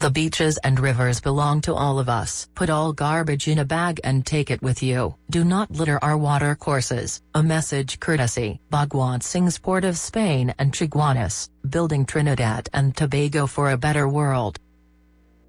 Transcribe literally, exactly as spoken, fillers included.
The beaches and rivers belong to all of us. Put all garbage in a bag and take it with you. Do not litter our water courses. A message courtesy Bhagwant Singh's Port of Spain and Chaguanas, building Trinidad and Tobago for a better world.